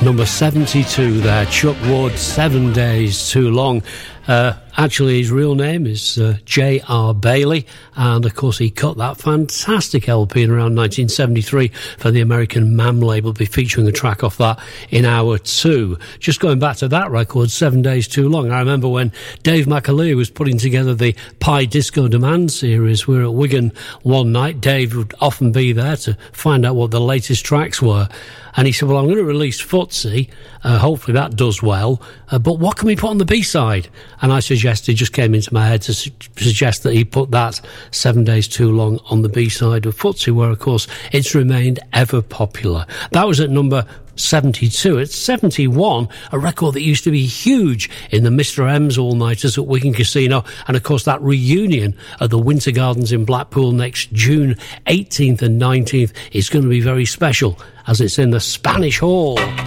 Number 72 there, Chuck Wood, 7 Days Too Long. Actually, his real name is J.R. Bailey, and of course he cut that fantastic LP in around 1973 for the American MAM label. Be featuring a track off that in hour 2. Just going back to that record, 7 Days Too Long, I remember when Dave McAleer was putting together the Pi Disco Demand series. We were at Wigan one night. Dave would often be there to find out what the latest tracks were. And he said, well, I'm going to release Footsie. Hopefully that does well. But what can we put on the B-side? And I suggested, just came into my head to suggest that he put that 7 Days Too Long on the B-side of Footsie, where, of course, it's remained ever popular. That was at number 72. It's 71, a record that used to be huge in the Mr. M's all-nighters at Wigan Casino, and of course that reunion at the Winter Gardens in Blackpool next June 18th and 19th is going to be very special, as it's in the Spanish Hall.